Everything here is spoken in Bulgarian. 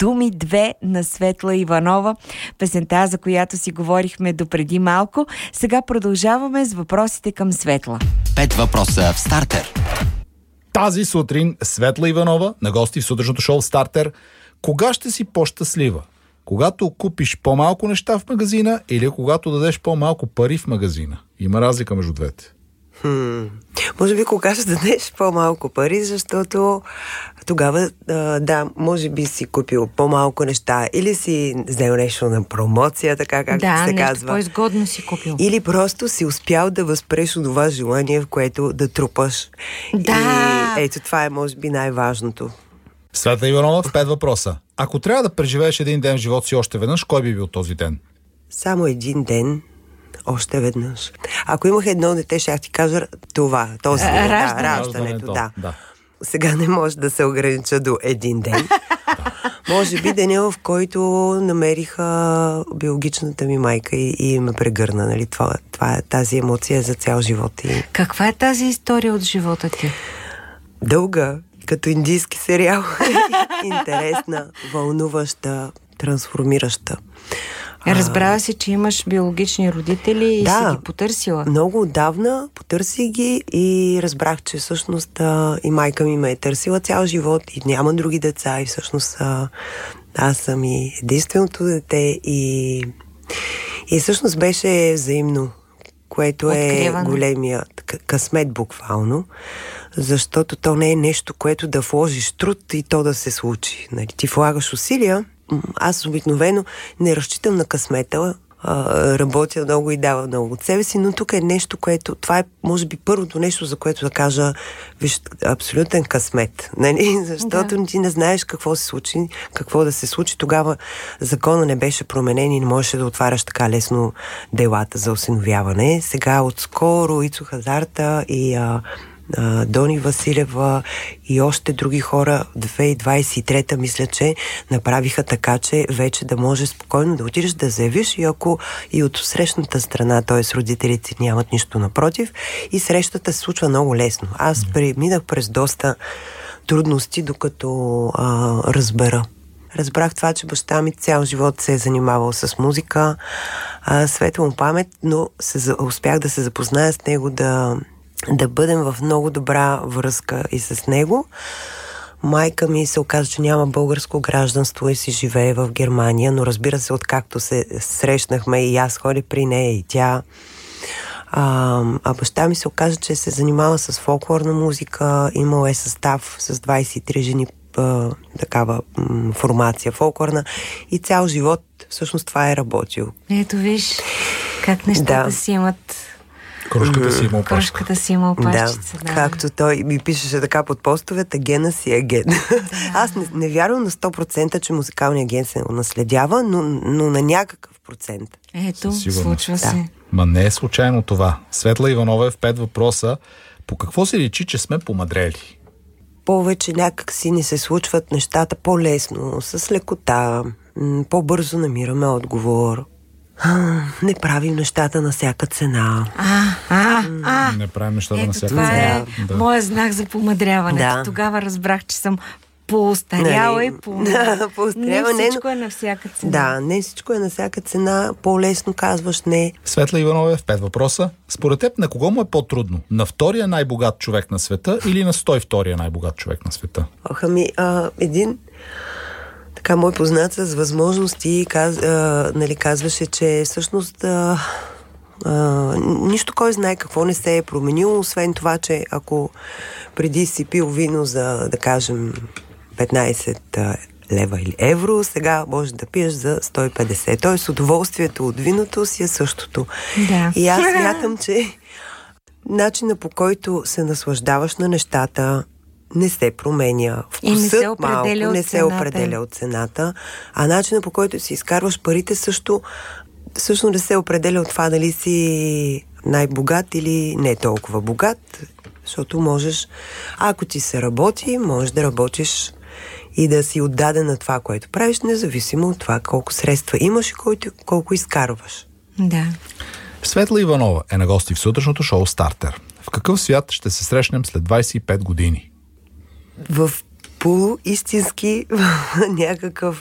Думи 2 на Светла Иванова. Песента, за която си говорихме допреди малко. Сега продължаваме с въпросите към Светла. 5 въпроса в Стартер. Тази сутрин Светла Иванова на гости в сутрешното шоу Стартер. Кога ще си по-щастлива? Когато купиш по-малко неща в магазина или когато дадеш по-малко пари в магазина? Има разлика между двете. Може би кога ще дадеш по-малко пари, защото тогава, може би си купил по-малко неща или си взел нещо на промоция, така както се казва. Да, нещо по-изгодно си купил. Или просто си успял да възпреш от това желание, в което да трупаш. Да! И ето това е, може би, най-важното. Светла Иванова в 5 въпроса. Ако трябва да преживееш един ден в живота си още веднъж, кой би бил този ден? Само един ден, още веднъж. Ако имах едно дете, ще ти кажа това. Раждането. Да. Сега не може да се огранича до един ден. Може би деня, в който намериха биологичната ми майка и ме прегърна. Нали? Тази емоция е за цял живот. Каква е тази история от живота ти? Дълга, като индийски сериал. Интересна, вълнуваща, трансформираща. Разбрала си, че имаш биологични родители и си ги потърсила? Много отдавна потърсих ги и разбрах, че всъщност и майка ми ме е търсила цял живот и няма други деца и всъщност аз съм и единственото дете и всъщност беше взаимно, което е големия късмет буквално, защото то не е нещо, което да вложиш труд и то да се случи. Нали? Ти влагаш усилия. Аз обикновено не разчитам на късмета, работя много и давам много от себе си, но тук е нещо, което... Това е, може би, първото нещо, за което да кажа, виж, абсолютен късмет. Нали? Защото ти не знаеш какво се случи, какво да се случи. Тогава закона не беше променен и не можеше да отваряш така лесно делата за осиновяване. Сега отскоро Ицо Хазарта и Дони Василева и още други хора 2023 мисля, че направиха така, че вече да може спокойно да отидеш да заявиш и ако и от срещната страна, т.е. родителите нямат нищо напротив и срещата се случва много лесно. Аз преминах през доста трудности, докато разбера. Разбрах това, че баща ми цял живот се е занимавал с музика, светла му памет, но успях да се запозная с него, да бъдем в много добра връзка и с него. Майка ми се оказа, че няма българско гражданство и си живее в Германия, но разбира се, откакто се срещнахме и аз ходя при нея и тя. А баща ми се оказа, че се занимава с фолклорна музика, имал е състав с 23 жени, такава формация фолклорна и цял живот всъщност това е работил. Ето виж как нещата си имат... Крушката си има опашчица. Да, както той ми пишеше така под постовете, гена си е ген. Аз не вярвам на 100%, че музикалният ген се наследява, но на някакъв процент. Ето, случва се. Ма не е случайно това. Светла Иванова е в 5 въпроса. По какво се личи, че сме помъдрели? Повече някак си ни се случват нещата по-лесно, с лекота, по-бързо намираме отговор. Не правим нещата на всяка цена. Не правим нещата на всяка цена. Това е моят знак за помъдряването. Да. Тогава разбрах, че съм поостаряла и поостаряла. Не всичко е на всяка цена. Да, не всичко е на всяка цена. По-лесно казваш не. Светла Иванова е в 5 въпроса. Според теб, на кого му е по-трудно? На втория най-богат човек на света или на 102-я най-богат човек на света? Един така мой познат с възможности казваше, че всъщност нищо кой знае какво не се е променило, освен това, че ако преди си пил вино за, да кажем, 15 лева или евро, сега можеш да пиеш за 150. Тоест удоволствието от виното си е същото. Да. И аз смятам, че начина, по който се наслаждаваш на нещата, не се променя. Вкусът малко не се определя от цената, а начинът, по който си изкарваш парите, също не се определя от това дали си най-богат или не толкова богат, защото можеш, ако ти се работи, можеш да работиш и да си отдаден на това, което правиш, независимо от това колко средства имаш и колко изкарваш. Да. Светла Иванова е на гости в сутрешното шоу Стартер. В какъв свят ще се срещнем след 25 години? В полуистински някакъв